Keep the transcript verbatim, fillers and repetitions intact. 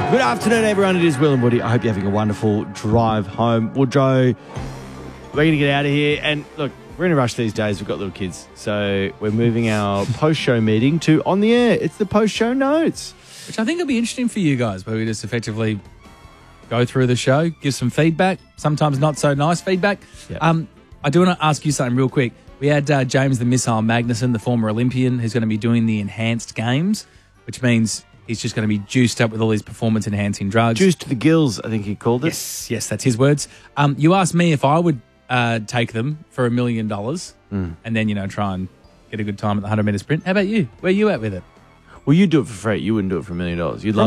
Good afternoon, everyone. It is Will and Woody. I hope you're having a wonderful drive home. Woodrow, we're going to get out of here. And look, we're in a rush these days. We've got little kids. So we're moving our post-show meeting to on the air. It's the post-show notes. Which I think will be interesting for you guys, where we just effectively go through the show, give some feedback, sometimes not so nice feedback. Yep. Um, I do want to ask you something real quick. We had uh, James the Missile Magnuson, the former Olympian, who's going to be doing the enhanced games, which means he's just going to be juiced up with all these performance-enhancing drugs. Juice to the gills, I think he called it. Yes, yes, that's his words. Um, you asked me if I would uh, take them for a million dollars and then, you know, try and get a good time at the hundred-metre sprint. How about you? Where are you at with it? Well, you do it for free. You wouldn't do it for a million dollars. You'd love